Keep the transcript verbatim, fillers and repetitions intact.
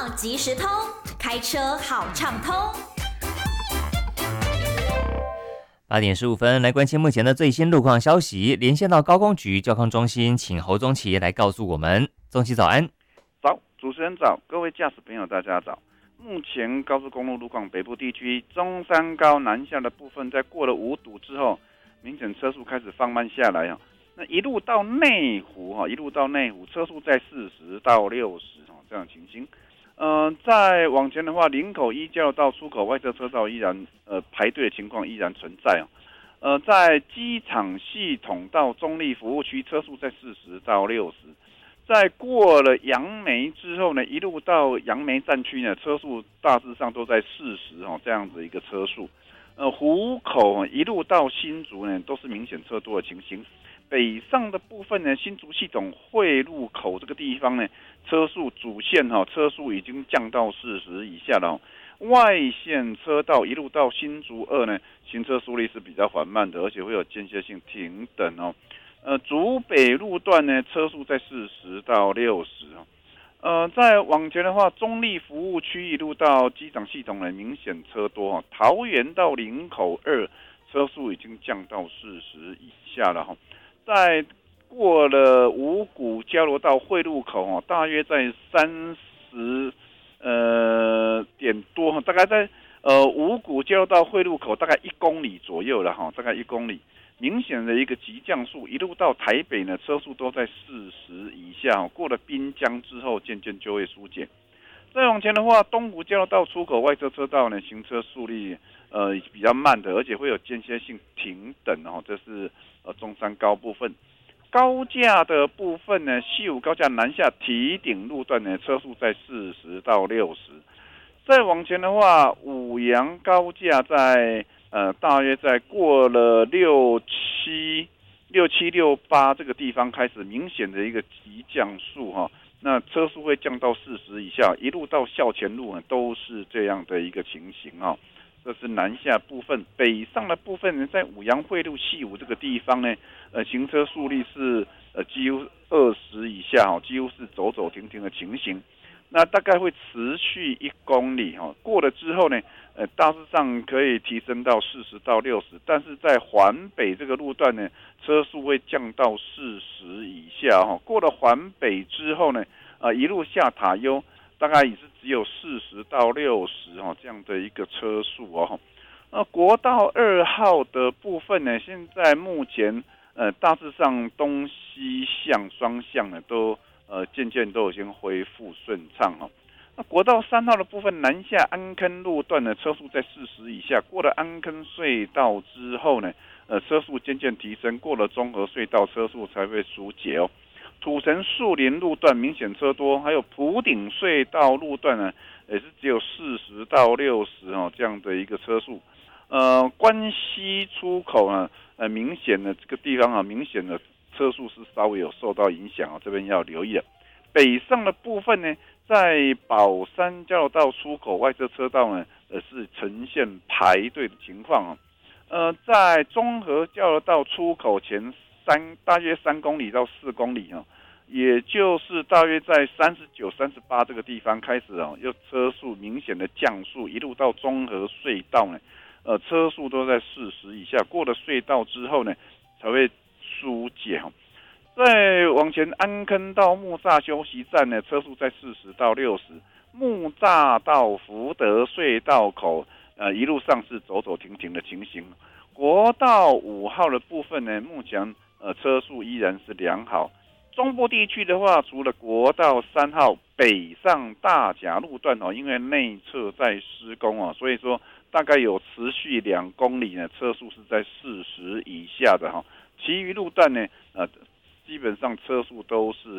况即时通，开车好畅通。 八点十五分，来关心目前的最新路况消息。连线到高工局交通中心，请侯宗奇来告诉我们。宗奇早安。 早，主持人早，各位驾驶朋友大家早。目前高速公路路况，北部地区中山高南下的部分，在过了五堵之后，明显车速开始放慢下来。那一路到内湖，一路到内湖，车速在四十到六十这样的情形。呃，再往前的话，林口一交流道出口外侧车道依然呃排队的情况依然存在。呃，在机场系统到中立服务区，车速在四十到六十。在过了杨梅之后呢，一路到杨梅站区呢，车速大致上都在四十哦这样子一个车速。呃，湖口一路到新竹呢，都是明显车多的情形。北上的部分呢，新竹系统汇入口这个地方呢，车速主线哈、哦、车速已经降到四十以下了、哦。外线车道一路到新竹二呢，行车速率是比较缓慢的，而且会有间歇性停等哦。呃，竹北路段呢，车速在四十到六十哦。呃，再往前的话，中立服务区一路到机场系统呢，明显车多哦。桃园到林口二，车速已经降到四十以下了哈、哦。在过了五股交流道汇入口哦，大约在三十呃点多，大概在呃五股交流道汇入口大概一公里左右了哈，大概一公里。明显的一个急降速，一路到台北呢，车速都在四十以下。过了滨江之后，渐渐就会疏解。再往前的话，东湖交流道出口外侧车道呢，行车速率呃比较慢的，而且会有间歇性停等哦。这是呃中山高部分。高架的部分呢，西武高架南下堤顶路段呢，车速在四十到六十。再往前的话，五杨高架在呃，大约在过了六七六七六八这个地方开始明显的一个急降速哈，那车速会降到四十以下，一路到校前路都是这样的一个情形啊。这是南下部分，北上的部分呢，在五杨汇路西武这个地方呢，呃，行车速率是呃几乎二十以下哈，几乎是走走停停的情形。那大概会持续一公里哈，过了之后呢，呃，大致上可以提升到四十到六十，但是在环北这个路段呢，车速会降到四十以下哈。过了环北之后呢，呃，一路下塔悠，大概也是只有四十到六十哈这样的一个车速哦。那国道二号的部分呢，现在目前呃大致上东西向双向呢都。呃，渐渐都已经恢复顺畅哦。那国道三号的部分，南下安坑路段呢，车速在四十以下。过了安坑隧道之后呢，呃，车速渐渐提升。过了中和隧道，车速才会疏解哦。土城树林路段明显车多，还有埔顶隧道路段呢，也是只有四十到六十哦这样的一个车速。呃，关西出口呢，呃，明显的这个地方啊，明显的。车速是稍微有受到影响哦，这边要留意了。北上的部分呢，在宝山交流道出口外侧车道呢，呃是呈现排队的情况哦。呃，在中和交流道出口前三大约三公里到四公里哦，也就是大约在三十九、三十八这个地方开始哦，又车速明显的降速，一路到中和隧道呢，呃车速都在四十以下。过了隧道之后呢，才会。疏解哈，再往前安坑到木栅休息站呢，车速在四十到六十。木栅到福德隧道口，呃，一路上是走走停停的情形。国道五号的部分呢，目前呃车速依然是良好。中部地区的话，除了国道三号北上大甲路段哦，因为内侧在施工哦，所以说大概有持续两公里呢，车速是在四十以下的哈。其余路段呢，呃，基本上车速都是